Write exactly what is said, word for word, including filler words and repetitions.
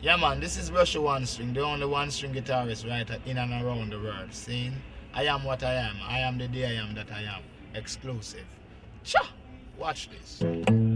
Yeah, man, this is Russia One String, the only one string guitarist right in and around the world. See? I am what I am. I am the day I am that I am. Exclusive. Cha! Watch this.